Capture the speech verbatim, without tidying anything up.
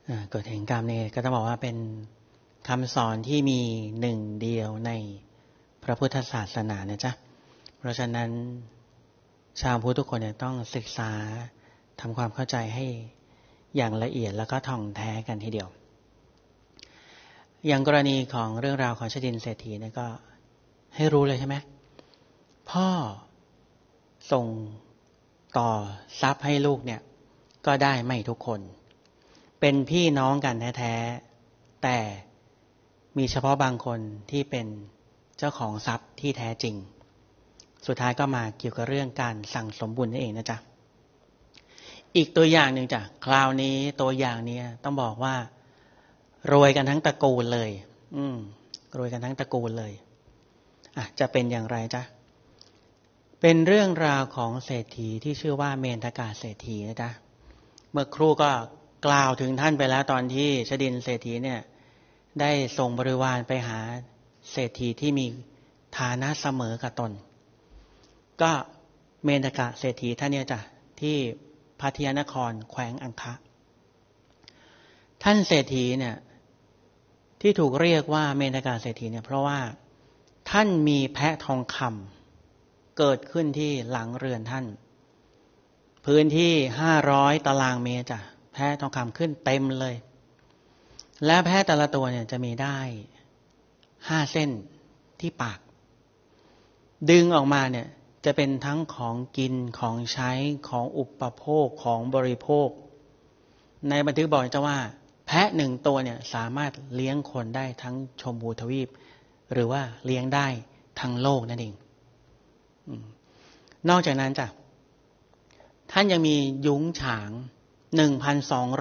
กฎแห่งกรรมเนี่ยก็ต้องบอกว่าเป็นคำสอนที่มีหนึ่งเดียวในพระพุทธศาสนานะจ๊ะเพราะฉะนั้นชาวพุทธทุกคนเนี่ยต้องศึกษาทำความเข้าใจให้อย่างละเอียดแล้วก็ท่องแท้กันทีเดียวอย่างกรณีของเรื่องราวของชดินเศรษฐีเนี่ยก็ให้รู้เลยใช่ไหมพ่อส่งต่อทรัพย์ให้ลูกเนี่ยก็ได้ไม่ทุกคนเป็นพี่น้องกันแท้ๆแต่มีเฉพาะบางคนที่เป็นเจ้าของทรัพย์ที่แท้จริงสุดท้ายก็มาเกี่ยวกับเรื่องการสั่งสมบุญนั่นเองนะจ๊ะอีกตัวอย่างหนึ่งจ้ะคราวนี้ตัวอย่างนี้ต้องบอกว่ารวยกันทั้งตระกูลเลยอืมรวยกันทั้งตระกูลเลยอ่ะจะเป็นอย่างไรจ๊ะเป็นเรื่องราวของเศรษฐีที่ชื่อว่าเมนทกาเศรษฐีนะจ๊ะเมื่อครู่ก็กล่าวถึงท่านไปแล้วตอนที่ชดินเศรษฐีเนี่ยได้ส่งบริวารไปหาเศรษฐีที่มีฐานะเสมอกับตนก็เมนทกาเศรษฐีท่านเนี่ยจ้ะที่พัทยานครแขวงอังคะท่านเศรษฐีเนี่ยที่ถูกเรียกว่าเมนทกาเศรษฐีเนี่ยเพราะว่าท่านมีแพะทองคำเกิดขึ้นที่หลังเรือนท่านพื้นที่ห้าร้อยตารางเมตรจ้ะแพะทองคำขึ้นเต็มเลยและแพะแต่ละตัวเนี่ยจะมีได้ห้าเส้นที่ปากดึงออกมาเนี่ยจะเป็นทั้งของกินของใช้ของอุปโภคของบริโภคในบันทึกบอกจะว่าแพะหนึ่งตัวเนี่ยสามารถเลี้ยงคนได้ทั้งชมพูทวีปหรือว่าเลี้ยงได้ทั้งโลกนั่นเองนอกจากนั้นจ้ะท่านยังมียุ้งฉาง หนึ่งพันสอง